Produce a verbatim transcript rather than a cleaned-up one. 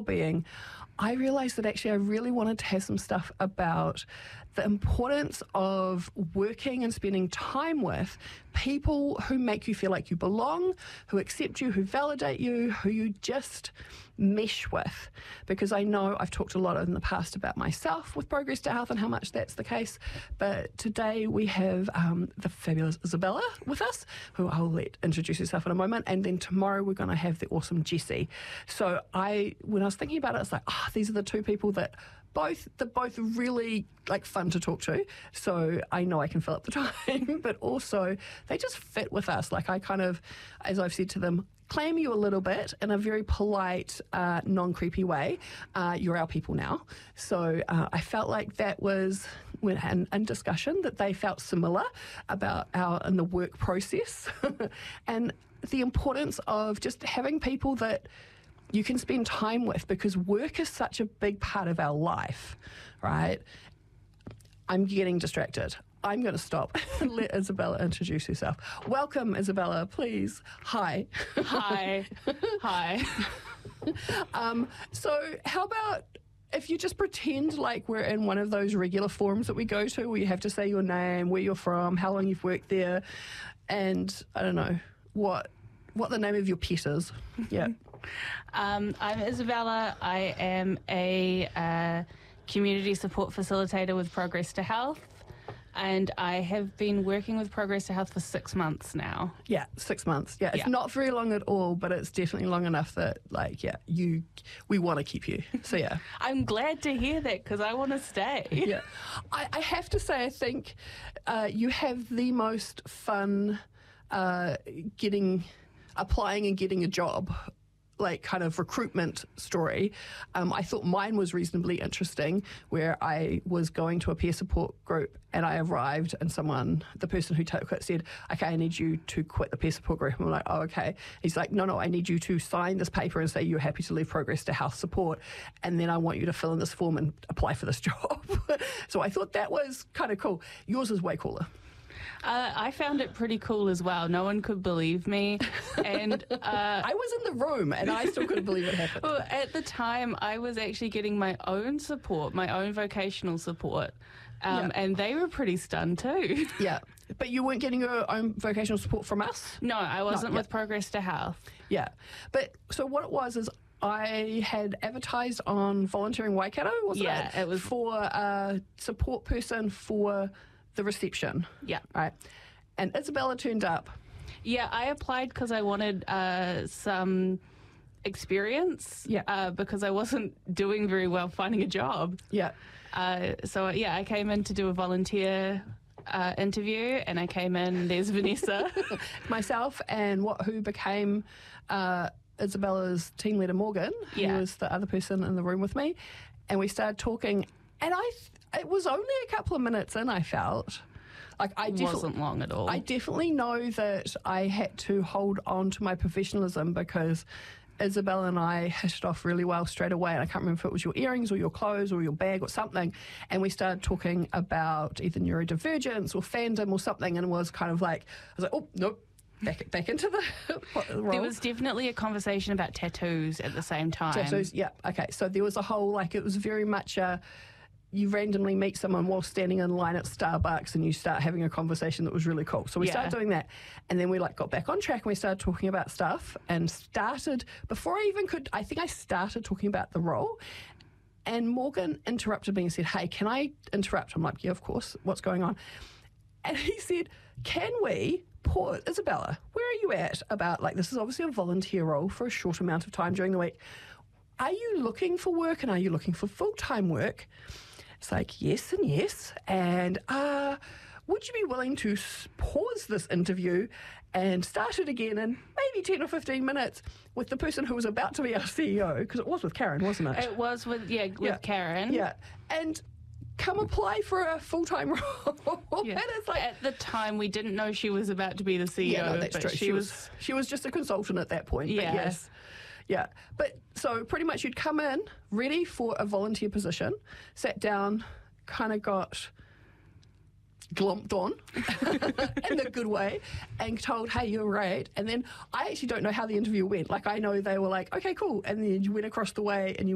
wellbeing, I realised that actually I really wanted to have some stuff about the importance of working and spending time with people who make you feel like you belong, who accept you, who validate you, who you just mesh with. Because I know I've talked a lot in the past about myself with Progress to Health and how much that's the case, but today we have um, the fabulous Isabella with us, who I'll let introduce herself in a moment, and then tomorrow we're going to have the awesome Jessie. So I, when I was thinking about it, it's like, oh, these are the two people that both, they're both really like fun to talk to, so I know I can fill up the time, but also they just fit with us. Like I kind of, as I've said to them, claim you a little bit in a very polite, uh, non-creepy way. Uh, you're our people now. So uh, I felt like that was, when in, in discussion, that they felt similar about our in the work process and the importance of just having people that you can spend time with, because work is such a big part of our life, right? I'm getting distracted. I'm going to stop and let Isabella introduce herself. Welcome, Isabella, please. Hi. Hi. Hi. um, so how about if you just pretend like we're in one of those regular forums that we go to where you have to say your name, where you're from, how long you've worked there, and I don't know, what what the name of your pet is. Yeah. Um, I'm Isabella. I am a uh, community support facilitator with Progress to Health, and I have been working with Progress to Health for six months now. Yeah, six months. Yeah, it's Yeah. not very long at all, but it's definitely long enough that, like, yeah, you, we want to keep you. So, yeah. I'm glad to hear that because I want to stay. Yeah. I, I have to say, I think uh, you have the most fun uh, getting, applying and getting a job, like kind of recruitment story. Um, I thought mine was reasonably interesting, where I was going to a peer support group and I arrived and someone, the person who took it said, okay, I need you to quit the peer support group. And I'm like, oh, okay. He's like, no, no, I need you to sign this paper and say you're happy to leave Progress to Health Support. And then I want you to fill in this form and apply for this job. So I thought that was kind of cool. Yours is way cooler. Uh, I found it pretty cool as well. No one could believe me. And uh, I was in the room and I still couldn't believe it happened. Well, at the time, I was actually getting my own support, my own vocational support. Um, Yeah. And they were pretty stunned too. Yeah. But you weren't getting your own vocational support from us? No, I wasn't No, yeah. with Progress to Health. Yeah. But so what it was is I had advertised on Volunteering Waikato, wasn't Yeah, it? it was- For a support person for the reception. Yeah. Right. And Isabella turned up. Yeah, I applied because I wanted uh, some experience. Yeah. Uh, because I wasn't doing very well finding a job. Yeah. Uh, so, yeah, I came in to do a volunteer uh, interview, and I came in, there's Vanessa. Myself and what who became uh, Isabella's team leader, Morgan, who Yeah. was the other person in the room with me. And we started talking, and I th- it was only a couple of minutes in, I felt. Like I It defi- wasn't long at all. I definitely know that I had to hold on to my professionalism because Isabella and I hit it off really well straight away. And I can't remember if it was your earrings or your clothes or your bag or something. And we started talking about either neurodivergence or fandom or something. And it was kind of like, I was like, oh, nope. Back, back into the role. There was definitely a conversation about tattoos at the same time. Tattoos, yeah. Okay, so there was a whole, like, it was very much a, you randomly meet someone while standing in line at Starbucks and you start having a conversation that was really cool. So we Yeah. started doing that. And then we, like, got back on track and we started talking about stuff and started, before I even could, I think I started talking about the role. And Morgan interrupted me and said, hey, can I interrupt? I'm like, yeah, of course. What's going on? And he said, can we, poor Isabella, where are you at about, like, this is obviously a volunteer role for a short amount of time during the week. Are you looking for work and are you looking for full-time work? It's like, yes and yes. And uh, would you be willing to s- pause this interview and start it again in maybe ten or fifteen minutes with the person who was about to be our C E O? Because it was with Karen, wasn't it? It was with, yeah, with Yeah. Karen. Yeah. And come apply for a full-time role. Yeah. And it's like, At the time, we didn't know she was about to be the C E O. yeah, no, that's but true. She, She was, was she was just a consultant at that point. Yeah. But yes. Yeah. But so pretty much you'd come in ready for a volunteer position, sat down, kind of got glomped on in the good way and told, hey, you're great. And then I actually don't know how the interview went. Like, I know they were like, okay, cool. And then you went across the way and you